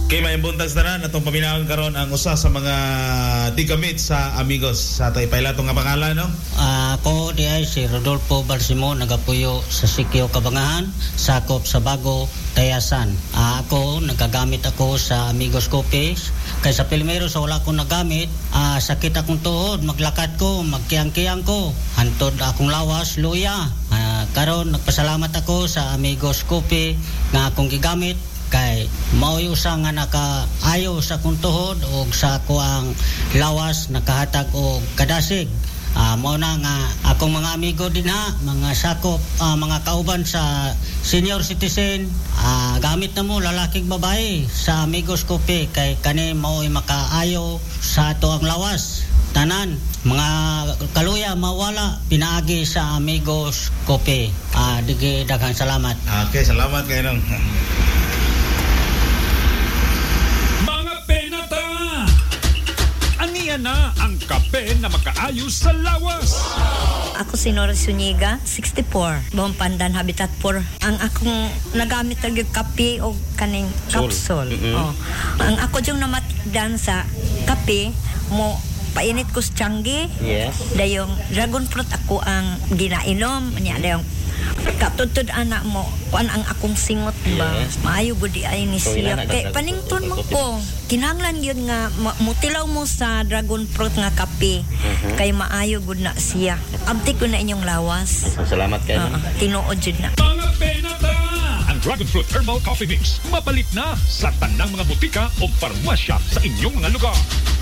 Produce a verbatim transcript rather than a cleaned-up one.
Kay may buntag tanan atong paminawan karon ang usa sa mga tigamit sa amigos sa tay pailato nga pangalan no. Uh, ako di ay si Rodolfo Balsimo, nagapuyo sa Sikyo Kabangahan, sakop sa Bago, Tayasan. Uh, ako nagagamit ako sa Amigos Coffee kay sa Pilmero sa wala ko nagamit, uh, sakit akong tuhod, maglakad ko, magkiyang-kiyang ko, hantod akong lawas, luya. Uh, karon nagpasalamat ako sa Amigos Coffee nga akong gigamit kay mao'y usa nga nakaayo sa kong tuhod o sa ako ang lawas nakahatag o kadasig. Uh, mao na nga akong mga amigo din ha, mga sakop, uh, mga kauban sa senior citizen, uh, gamit na mo lalaking babae sa Amigos Coffee kay kani mao'y makaayo sa ato ang lawas. Tanan, mga kaluya mawala pinaagi sa Amigos Coffee. Uh, digi daghang salamat. Okay, salamat kay nang. Aniya na ang kape na makaayos sa lawas. Ako si Nora Zuniga, sixty-four, Buong Pandan, Habitat four. Ang akong nagamit ng kape o kaning capsule. Mm-hmm. Oh. Ang ako yung namatdan sa kape mo painit ko sa tianggi. Yes. Dayong dragon fruit ako ang ginainom. Nya dayong katutod anak mo kuan ang akong singot ba. Yes. Maayo gud di ay ni siya. Kay panington mo ko. Kinahanglan gyud nga mutilaw mo sa dragon fruit nga kape. Uh-huh. Kay maayo gud na siya. Abti ko na inyong lawas. Salamat kayo. Uh, tinuod jud na. Mga penata! Ang Dragon Fruit Herbal Coffee Mix mapalit na sa tanang mga butika o parwasya sa inyong mga lugar.